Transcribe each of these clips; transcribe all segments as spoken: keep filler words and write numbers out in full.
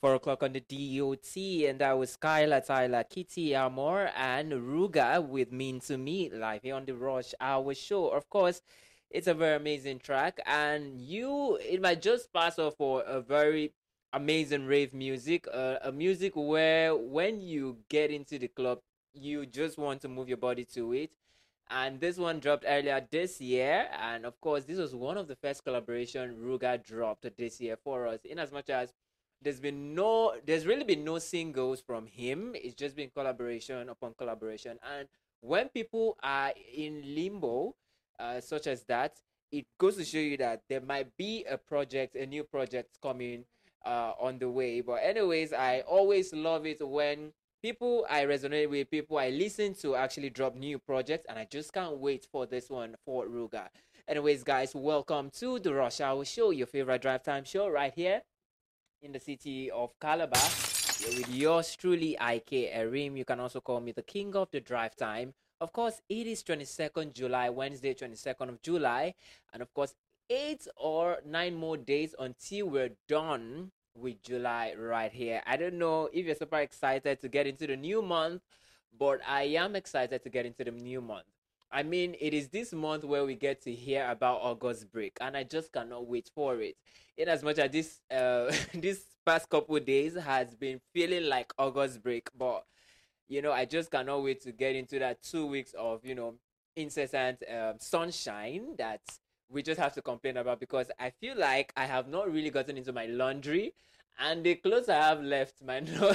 Four o'clock on the D O T, and that was Skylar, Tyler, Kitty, Amor, and Ruga with Mean to Me live here on the Rush Hour Show. Of course, it's a very amazing track, and you, it might just pass off for a very amazing rave music, uh, a music where when you get into the club, you just want to move your body to it. And this one dropped earlier this year, and of course, this was one of the first collaboration Ruga dropped this year for us. In as much as there's been no there's really been no singles from him, it's just been collaboration upon collaboration. And when people are in limbo, uh, such as that, it goes to show you that there might be a project a new project coming uh, on the way. But anyways, I always love it when people I resonate with, people I listen to actually drop new projects, and I just can't wait for this one for Ruga. Anyways, guys, welcome to the Rush Hour Show, your favorite drive time show right here in the city of Calabar. You're with yours truly, I K Erim. You can also call me the king of the drive time. Of course, it is twenty-second July, Wednesday, twenty-second of July. And of course, eight or nine more days until we're done with July right here. I don't know if you're super excited to get into the new month, but I am excited to get into the new month. I mean, it is this month where we get to hear about August break, and I just cannot wait for it. In as much as this uh this past couple of days has been feeling like August break, but you know, I just cannot wait to get into that two weeks of you know incessant um, sunshine that we just have to complain about, because I feel like I have not really gotten into my laundry, and the clothes I have left might not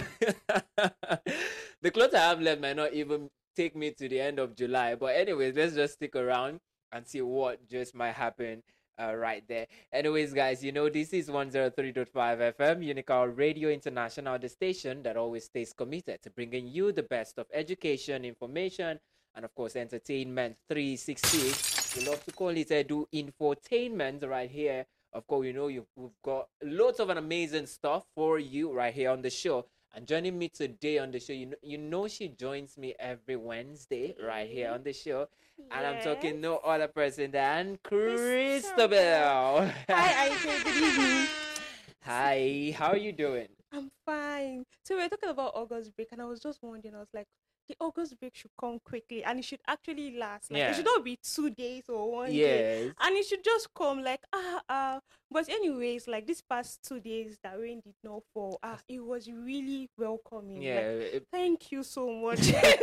the clothes I have left might not even take me to the end of July. But anyways, let's just stick around and see what just might happen uh, right there. Anyways, guys, you know, this is one oh three point five F M, Unical Radio International, the station that always stays committed to bringing you the best of education, information, and of course, entertainment three sixty. We love to call it Edu Infotainment right here. Of course, you know, you've, we've got lots of an amazing stuff for you right here on the show. And joining me today on the show, you know, you know she joins me every Wednesday right here on the show. Yes. And I'm talking no other person than Christabel. Hi, I J. Good evening. Hi, how are you doing? I'm fine. So we were talking about August break, and I was just wondering, I was like, the August break should come quickly, and it should actually last. Like, yeah. It should not be two days or one yes. day. And it should just come like, ah, ah. But anyways, like this past two days that rain did not fall, ah, it was really welcoming. Yeah. Like, it... Thank you so much.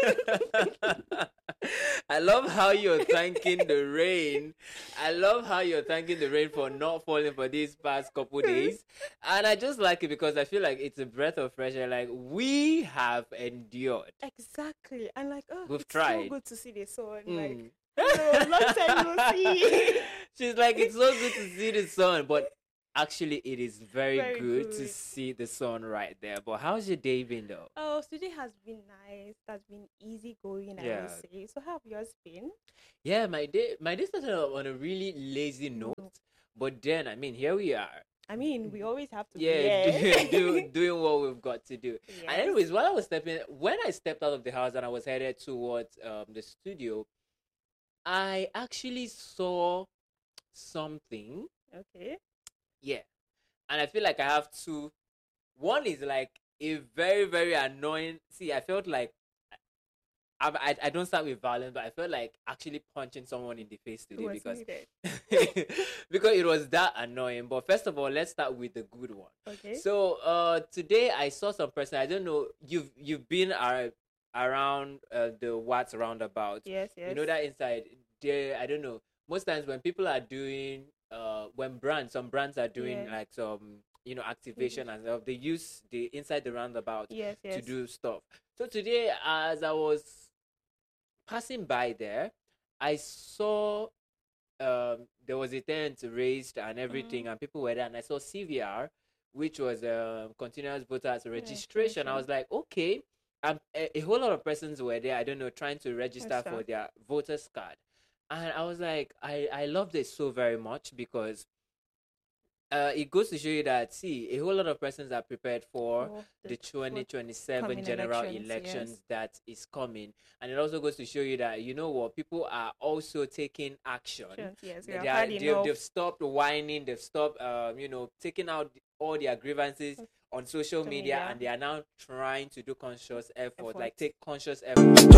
I love how you're thanking the rain. I love how you're thanking the rain for not falling for these past couple days. And I just like it because I feel like it's a breath of fresh air. Like, we have endured. Exactly. And like, oh, We've it's tried. so good to see the sun. Mm. Like, hello, long time no see. She's like, it's so good to see the sun. But actually, it is very, very good, good to see the sun right there. But how's your day been, though? Oh, today has been nice. It has been easy going, I Yeah. would say. So how have yours been? Yeah, my day, my day started off on a really lazy note. But then, I mean, here we are. I mean, we always have to Yeah, be here. do, do, doing what we've got to do. Yes. And anyways, while I was stepping, when I stepped out of the house and I was headed towards um, the studio, I actually saw something. Okay. Yeah. And I feel like I have two. One is like a very, very annoying. See, I felt like I, I, I don't start with violence, but I felt like actually punching someone in the face today Was because needed. because it was that annoying. But first of all, let's start with the good one. Okay. So uh, today I saw some person. I don't know. You've you've been uh, around uh, the Watts roundabout. Yes, yes. You know that inside there. I don't know. Most times when people are doing uh when brands some brands are doing Yeah. like some you know activation and stuff, they use the inside the roundabout yes, yes. to do stuff. So today, as I was passing by there, I saw um there was a tent raised and everything, Mm. and people were there, and I saw C V R, which was um continuous voters registration. Registration. I was like, okay, um, a, a whole lot of persons were there. I don't know, trying to register Register. for their voters card, and I was like, I I loved it so very much because uh, it goes to show you that, see, a whole lot of persons are prepared for For the twenty twenty-seven coming general elections, elections yes. that is coming. And it also goes to show you that, you know what, people are also taking action. Yes, yes. We They have are, had they've, enough. they've stopped whining, they've stopped, um, you know, taking out all their grievances on social Social media, media. and they are now trying to do conscious effort, Effort. like take conscious effort